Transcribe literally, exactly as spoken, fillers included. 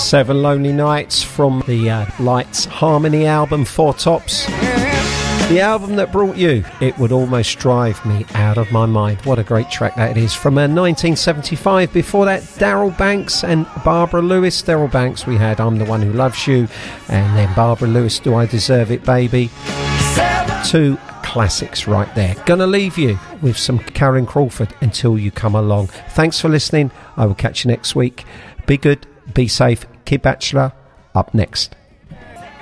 Seven Lonely Nights from the uh, Lights Harmony album, Four Tops. The album that brought you It Would Almost Drive Me Out of My Mind. What a great track that is. From uh, nineteen seventy-five. Before that, Daryl Banks and Barbara Lewis. Daryl Banks, we had I'm the One Who Loves You. And then Barbara Lewis, Do I Deserve It, Baby? Two classics right there. Gonna leave you with some Karen Crawford, Until You Come Along. Thanks for listening. I will catch you next week. Be good, be safe, keep bachelor. Up next.